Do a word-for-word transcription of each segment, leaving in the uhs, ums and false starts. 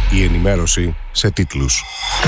Η ενημέρωση σε τίτλους.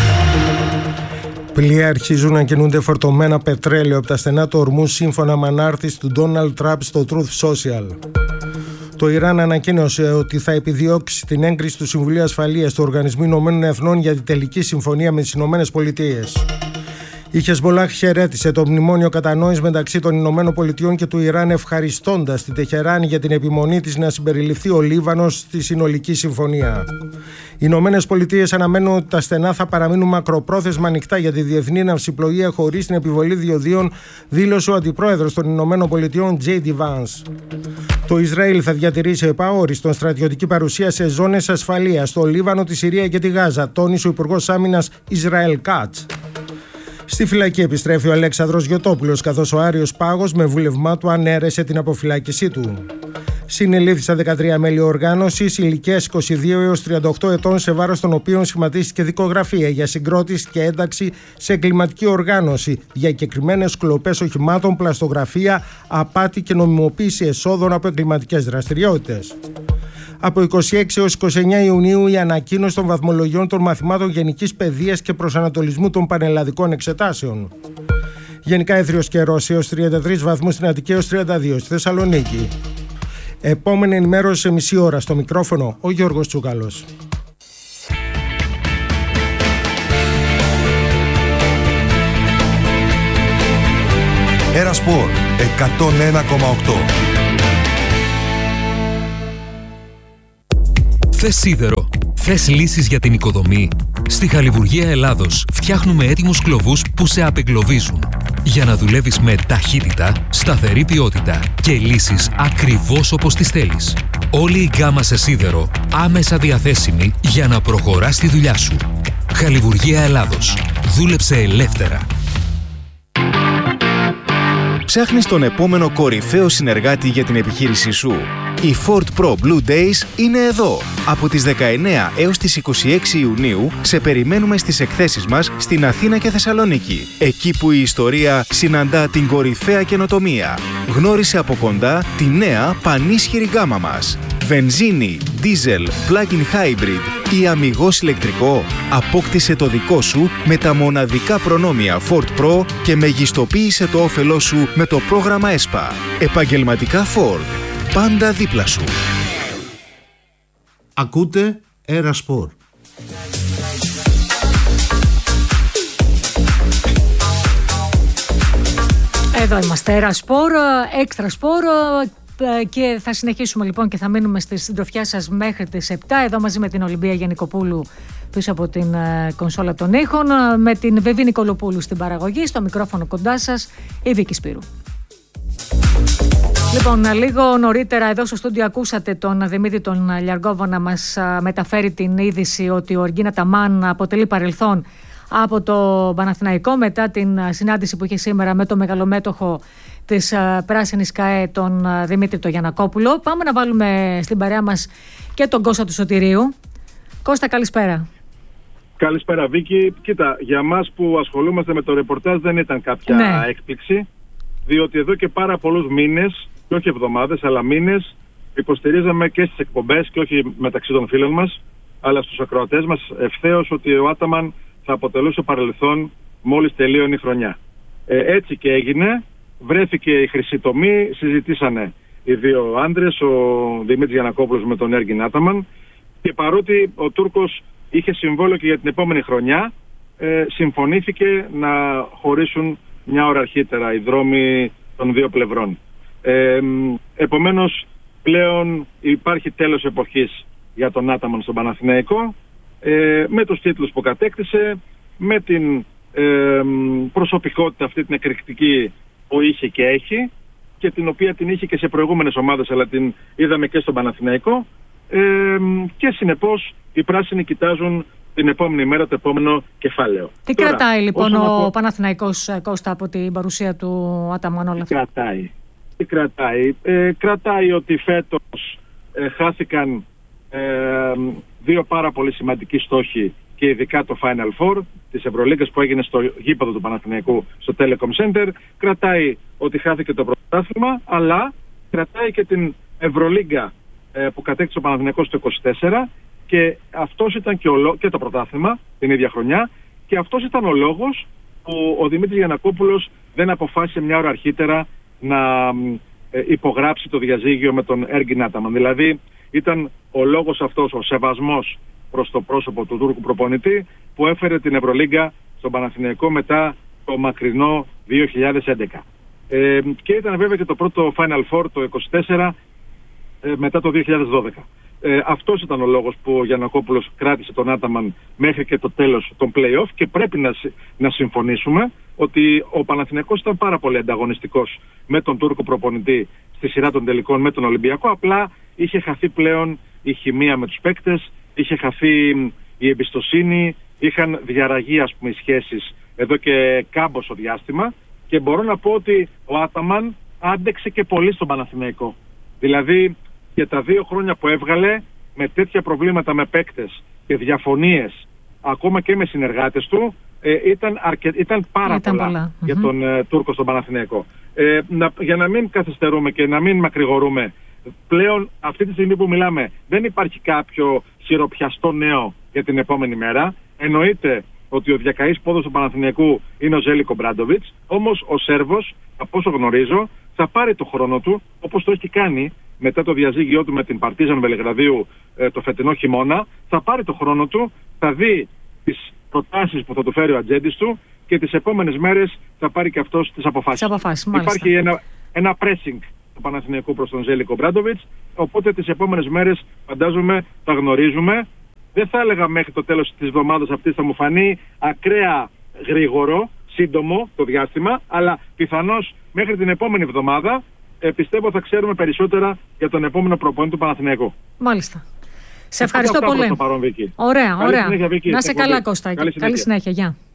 Πλοία αρχίζουν να κινούνται φορτωμένα πετρέλαιο από τα στενά του Ορμού σύμφωνα με ανάρτηση του Ντόναλντ Τραμπ στο Truth Social. Το Ιράν ανακοίνωσε ότι θα επιδιώξει την έγκριση του Συμβουλίου Ασφαλείας του Οργανισμού Ηνωμένων Εθνών για την τελική συμφωνία με τις Ηνωμένες Πολιτείες. Η Χεσμπολάχ χαιρέτησε το μνημόνιο κατανόησης μεταξύ των Ηνωμένων Πολιτειών και του Ιράν, ευχαριστώντας την Τεχεράνη για την επιμονή της να συμπεριληφθεί ο Λίβανος στη συνολική συμφωνία. Οι Ηνωμένες Πολιτείες αναμένουν ότι τα στενά θα παραμείνουν μακροπρόθεσμα ανοιχτά για τη διεθνή ναυσιπλοεία χωρίς την επιβολή διοδίων, δήλωσε ο αντιπρόεδρος των Ηνωμένων Πολιτειών τζέι ντι Vance. Το Ισραήλ θα διατηρήσει επαόριστον στρατιωτική παρουσία σε ζώνες ασφαλείας στο Λίβανο, τη Συρία και τη Γάζα, τόνισε ο Υπουργός Άμυνας Ισραήλ Κάτς. Στη φυλακή επιστρέφει ο Αλέξανδρος Γιωτόπουλος, καθώς ο Άριος Πάγος με βούλευμά του ανέρεσε την αποφυλάκησή του. Συνελήφθησαν δεκατρία μέλη οργάνωσης ηλικίας είκοσι δύο έως τριάντα οκτώ ετών, σε βάρος των οποίων σχηματίστηκε δικογραφία για συγκρότηση και ένταξη σε εγκληματική οργάνωση, διακεκριμένες κλοπές οχημάτων, πλαστογραφία, απάτη και νομιμοποίηση εσόδων από εγκληματικές δραστηριότητες. Από είκοσι έξι έως είκοσι εννέα Ιουνίου η ανακοίνωση των βαθμολογιών των μαθημάτων γενικής παιδείας και προσανατολισμού των πανελλαδικών εξετάσεων. Γενικά έθριος καιρός έως τριάντα τρεις βαθμούς στην Αττική, έως τριάντα δύο στη Θεσσαλονίκη. Επόμενη ενημέρωση σε μισή ώρα. Στο μικρόφωνο ο Γιώργος Τσούκαλος. Ένα Σπορ εκατόν ένα κόμμα οκτώ. Θες σίδερο, θες λύσεις για την οικοδομή? Στη Χαλιβουργία Ελλάδος φτιάχνουμε έτοιμους κλωβούς που σε απεγκλωβίζουν, για να δουλεύεις με ταχύτητα, σταθερή ποιότητα και λύσεις ακριβώς όπως τις θέλεις. Όλη η γκάμα σε σίδερο άμεσα διαθέσιμη για να προχωράς τη δουλειά σου. Χαλιβουργία Ελλάδος. Δούλεψε ελεύθερα. Ψάχνεις τον επόμενο κορυφαίο συνεργάτη για την επιχείρησή σου? Οι Ford Pro Blue Days είναι εδώ. Από τις δεκαεννέα έως τις είκοσι έξι Ιουνίου σε περιμένουμε στις εκθέσεις μας στην Αθήνα και Θεσσαλονίκη. Εκεί που η ιστορία συναντά την κορυφαία καινοτομία. Γνώρισε από κοντά τη νέα πανίσχυρη γκάμα μας. Βενζίνη, δίζελ, plug-in hybrid ή αμιγώς ηλεκτρικό? Απόκτησε το δικό σου με τα μοναδικά προνόμια Ford Pro και μεγιστοποίησε το όφελό σου με το πρόγραμμα ΕΣΠΑ. Επαγγελματικά Ford. Πάντα δίπλα σου. Ακούτε Ένα Σπορ. Εδώ είμαστε, Ένα Σπορ, Έξτρα Σπορ, και θα συνεχίσουμε λοιπόν και θα μείνουμε στη συντροφιά σας μέχρι τις επτά, εδώ μαζί με την Ολυμπία Γιαννικοπούλου πίσω από την κονσόλα των ήχων, με την Βεβή Νικολοπούλου στην παραγωγή, στο μικρόφωνο κοντά σας η Βίκη Σπύρου. Λοιπόν, λίγο νωρίτερα εδώ στο στούντιο ακούσατε τον Δημήτρη τον Λιαργόβο να μας μεταφέρει την είδηση ότι ο Εργίνα Ταμάν αποτελεί παρελθόν από το Παναθηναϊκό μετά την συνάντηση που είχε σήμερα με το μεγαλομέτωχο της Πράσινης ΚΑΕ, τον Δημήτρη τον Γιαννακόπουλο. Πάμε να βάλουμε στην παρέα μας και τον Κώστα του Σωτηρίου. Κώστα, καλησπέρα. Καλησπέρα Βίκη. Κοίτα, για μας που ασχολούμαστε με το ρεπορτάζ δεν ήταν κάποια ναι. έκπληξη, διότι εδώ και πάρα πολλούς μήνες, και όχι εβδομάδες, αλλά μήνες, υποστηρίζαμε και στις εκπομπές και όχι μεταξύ των φίλων μας, αλλά στους ακροατές μας ευθέως, ότι ο Άταμαν θα αποτελούσε παρελθόν μόλις τελείωνε η χρονιά. Ε, έτσι και έγινε. Βρέθηκε η χρυσή τομή, συζητήσανε οι δύο άντρες, ο Δημήτρης Γιαννακόπουλος με τον Έργιν Άταμαν, και παρότι ο Τούρκος είχε συμβόλαιο και για την επόμενη χρονιά, ε, συμφωνήθηκε να χωρίσουν μια ώρα αρχίτερα οι δρόμοι των δύο πλευρών. Ε, επομένως πλέον υπάρχει τέλος εποχής για τον Άταμαν στον Παναθηναϊκό, ε, με τους τίτλους που κατέκτησε, με την ε, προσωπικότητα αυτή την εκρηκτική που είχε και έχει, και την οποία την είχε και σε προηγούμενες ομάδες, αλλά την είδαμε και στον Παναθηναϊκό, ε, και συνεπώς οι πράσινοι κοιτάζουν την επόμενη μέρα το επόμενο κεφάλαιο. Τι Τώρα, κρατάει λοιπόν ο πω... Παναθηναϊκός, Κώστα, από την παρουσία του Άταμαν όλα αυτά? Τι κρατάει. Τι κρατάει. Ε, κρατάει ότι φέτος ε, χάθηκαν ε, δύο πάρα πολύ σημαντικοί στόχοι, και ειδικά το Final Four της Ευρωλίγκας που έγινε στο γήπεδο του Παναθηναϊκού στο Telecom Center. Κρατάει ότι χάθηκε το πρωτάθλημα, αλλά κρατάει και την Ευρωλίγκα ε, που κατέκτησε ο Παναθηναϊκός το είκοσι τέσσερα, Και αυτός ήταν και, ο, και το πρωτάθλημα την ίδια χρονιά, και αυτός ήταν ο λόγος που ο Δημήτρης Γιαννακόπουλος δεν αποφάσισε μια ώρα αρχίτερα να ε, υπογράψει το διαζύγιο με τον Έργκιν Άταμαν. Δηλαδή ήταν ο λόγος αυτός, ο σεβασμός προς το πρόσωπο του Τούρκου προπονητή, που έφερε την Ευρωλίγκα στον Παναθηναϊκό μετά το μακρινό δύο χιλιάδες έντεκα. Ε, και ήταν βέβαια και το πρώτο Final Four το είκοσι τέσσερα ε, μετά το δύο χιλιάδες δώδεκα. Ε, αυτός ήταν ο λόγος που ο Γιαννακόπουλος κράτησε τον Άταμαν μέχρι και το τέλος των play-off, και πρέπει να, να συμφωνήσουμε ότι ο Παναθηναϊκός ήταν πάρα πολύ ανταγωνιστικός με τον Τούρκο προπονητή στη σειρά των τελικών με τον Ολυμπιακό. Απλά είχε χαθεί πλέον η χημεία με τους παίκτες, είχε χαθεί η εμπιστοσύνη, είχαν διαραγεί, ας πούμε, οι σχέσεις εδώ και κάμποσο διάστημα, και μπορώ να πω ότι ο Άταμαν άντεξε και πολύ στον Παναθηναϊκό. Δηλαδή για τα δύο χρόνια που έβγαλε με τέτοια προβλήματα με παίκτες και διαφωνίες ακόμα και με συνεργάτες του, ε, ήταν, αρκε... ήταν πάρα ήταν πολλά, πολλά για τον ε, Τούρκο στον Παναθηναϊκό. Ε, να, για να μην καθυστερούμε και να μην μακρηγορούμε, πλέον αυτή τη στιγμή που μιλάμε δεν υπάρχει κάποιο σιροπιαστό νέο για την επόμενη μέρα. Εννοείται ότι ο διακαής πόδος του Παναθηναϊκού είναι ο Ζέλικο Μπράντοβιτς, όμως ο Σέρβος, από όσο γνωρίζω, θα πάρει το χρόνο του, όπως το έχει κάνει μετά το διαζύγιο του με την Παρτίζαν Βελιγραδίου ε, το φετινό χειμώνα. Θα πάρει το χρόνο του, θα δει τις προτάσεις που θα του φέρει ο ατζέντης του, και τις επόμενες μέρες θα πάρει και αυτός τις αποφάσεις. αποφάσεις Υπάρχει ένα, ένα pressing του Παναθηναϊκού προς τον Ζέλικο Μπράντοβιτς, οπότε τις επόμενες μέρες φαντάζομαι τα γνωρίζουμε. Δεν θα έλεγα μέχρι το τέλος της εβδομάδας αυτής, θα μου φανεί ακραία γρήγορο, σύντομο το διάστημα, αλλά πιθανώς μέχρι την επόμενη εβδομάδα ε, πιστεύω θα ξέρουμε περισσότερα για τον επόμενο προπονητή του Παναθηναϊκού. Μάλιστα. Σε ευχαριστώ πολύ. Παρόν, ωραία, Καλή ωραία. Συνέχεια, Βίκη. Να σε καλά, Κώστα. Καλή, Καλή συνέχεια. Γεια.